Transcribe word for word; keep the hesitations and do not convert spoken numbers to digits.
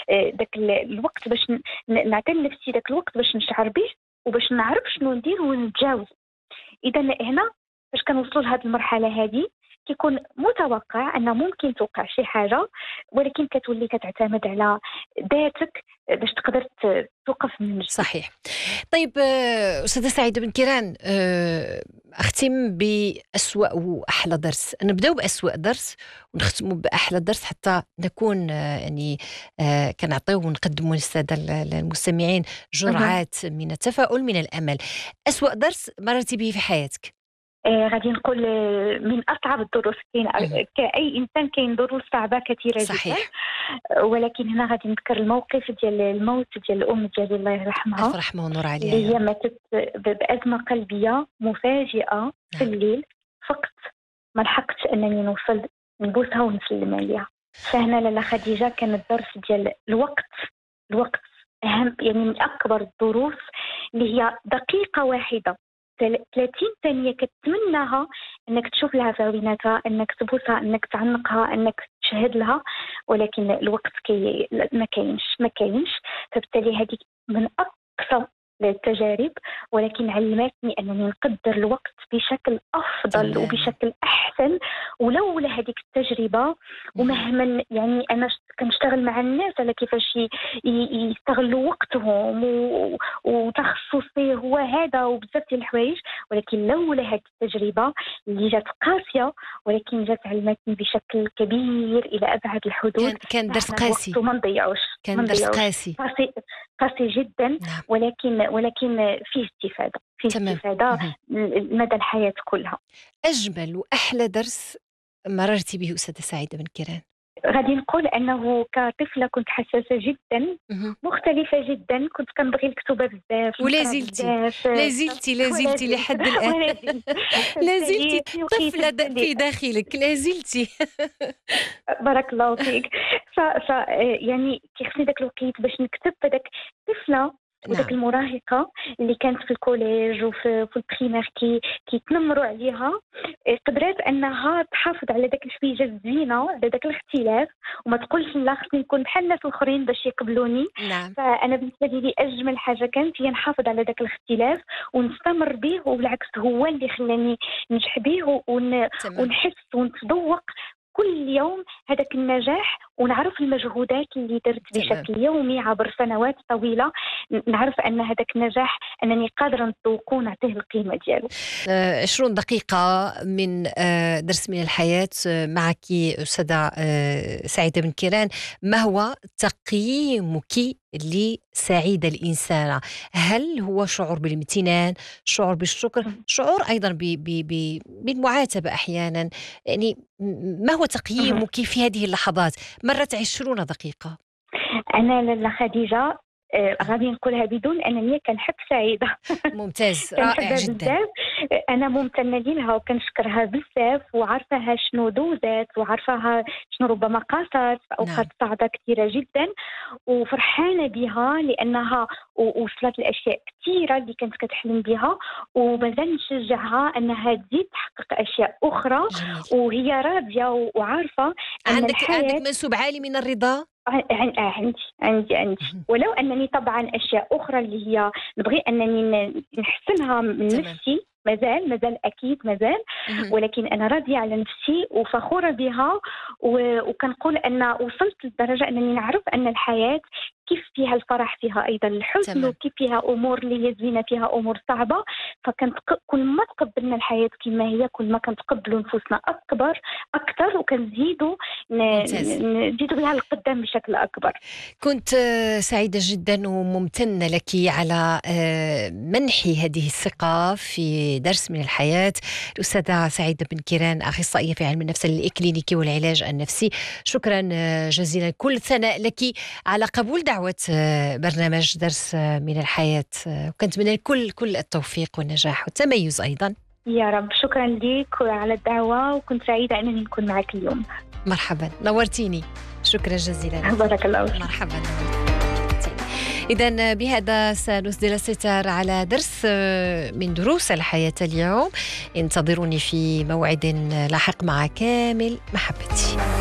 داك الوقت باش نعطي لنفسي داك الوقت باش نشعر به وباش نعرف شنو ندير ونتجاوز. اذا هنا فاش كنوصلوا لهذه المرحله هذه كيكون متوقع أن ممكن توقع شي حاجة، ولكن كتولي كتعتمد على ذاتك باش تقدر توقف من جديد. صحيح. طيب أستاذة سعيدة بن كيران، أختم بأسوأ وأحلى درس. نبدأ بأسوأ درس ونختم بأحلى درس حتى نكون يعني كنعطيو ونقدموا للسادة المستمعين جرعات من التفاؤل من الأمل. أسوأ درس مررتي به في حياتك؟ آه غادي نقول من أصعب الدروس. كاين كأي إنسان كاين دروس صعبة كثيرة صحيح. جدا، ولكن هنا غادي نذكر الموقف ديال الموت ديال الأم ديالي الله يرحمها، ألف رحمة ونور عليها، اللي هي ماتت بأزمة قلبية مفاجئة في الليل. فقط ما لحقتش أنني نوصل نبوسها ونسلم عليها. فهنا لاله خديجة كان الدرس ديال الوقت. الوقت أهم، يعني من أكبر الدروس، اللي هي دقيقة واحدة ثلاثين ثانية كتمناها أنك تشوف لها فاويناتها، أنك تبوسها، أنك تعنقها، أنك تشهد لها، ولكن الوقت كي ما كاينش ما كاينش فبالتالي هذه من أقصى التجارب، ولكن علمتني أنني نقدر الوقت بشكل أفضل تمام. وبشكل أحسن. ولولا هذيك التجربة، ومهما يعني أنا كنشتغل مع الناس على كيفاش يستغلوا وقتهم وتخصصي هو هذا وبزاف ديال الحوايج، ولكن لولا هذه التجربة اللي جات قاسية ولكن جات علمتني بشكل كبير إلى أبعد الحدود. كان, كان درس قاسي، وما نضيعوش، كان درس قاسي قاسي قاسي جدا. نعم. ولكن ولكن فيه استفادة، فيه تمام. استفادة مدى الحياة كلها. أجمل وأحلى درس مررتي به أستاذة سعيدة بن كيران؟ غادي نقول أنه كطفلة كنت حساسة جدا، مختلفة جدا، كنت كنبغي الكتابة بزاف ولا زلتي لا زلتي لا زلتي لحد الآن لا زلتي طفلة في داخلك، لا زلتي بارك الله فيك. ف... ف يعني كيخصني داك الوقت باش نكتب داك الطفلة وداك نعم. المراهقة اللي كانت في الكوليج وفي في البريمير كي كيتنمروا عليها، قدرت انها تحافظ على داك الحويجه الزينه، على داك الاختلاف، وما تقولش لا خصني نكون بحال الناس الاخرين باش يقبلوني. نعم. فانا بالنسبه لي اجمل حاجه كانت هي نحافظ على داك الاختلاف ونستمر به، وبالعكس هو اللي خلاني ننجح به ون... ونحس ونتذوق كل يوم هذاك النجاح، ونعرف المجهودات اللي درت بشكل يومي عبر سنوات طويلة، نعرف أن هذاك النجاح أنني قادرة نتذوقه ونعطيه القيمة ديالو. عشرون دقيقة من درس من الحياة معك أستاذة سعيدة بن كيران. ما هو تقييمك لسعيدة الإنسانة؟ هل هو شعور بالامتنان، شعور بالشكر، شعور أيضا ب ب ب بالمعاتبة أحيانا؟ يعني ما هو تقييمك في هذه اللحظات؟ مرت عشرون دقيقة. أنا لاله خديجة آه غادي نقولها بدون أنني كنحب سعيدة. ممتاز، رائع جدا. أنا ممتنة لها وكنشكرها بزاف، وعارفاها شنو دوزات، وعارفاها شنو ربما قاصت في أوقات نعم. صعبة كثيرة جدا، وفرحانة بها لأنها وصلت لأشياء كثيرة اللي كانت كتحلم بها، ومازال نشجعها أنها تزيد تحقق أشياء أخرى. جميل. وهي راضية وعارفة أن عندك الحياة عندك منسوب عالي من الرضا. عندي عندي عندي ولو أنني طبعا أشياء أخرى اللي هي نبغي أنني نحسنها من تمام. نفسي مازال مازال أكيد مازال، ولكن أنا راضية على نفسي وفخورة بها، وكنقول أن وصلت لدرجة أنني نعرف أن الحياة كيف فيها الفرح فيها أيضا الحزن تمام. وكيف فيها أمور اللي هي زينة فيها أمور صعبة. فكنت كل ما تقبلنا الحياة كما هي كل ما كنتقبلوا نفوسنا أكبر أكثر، وكنزيدوا نزيدوا بها القدام بشكل أكبر. كنت سعيدة جدا وممتنة لك على منح هذه الثقة في درس من الحياة. الأستاذة سعيدة بن كيران، أخصائية في علم النفس الإكلينيكي والعلاج النفسي، شكرا جزيلا. كل ثناء لك على قبول دعوة برنامج درس من الحياة، وكنتمنى كل كل التوفيق والنجاح والتميز أيضا. يا رب. شكرا لك على الدعوة، وكنت سعيدة أنني نكون معك اليوم. مرحبا، نورتيني، شكرا جزيلا. بارك الله فيك. مرحبا. إذن بهذا سنسدل الستار على درس من دروس الحياة اليوم. انتظروني في موعد لاحق مع كامل محبتي.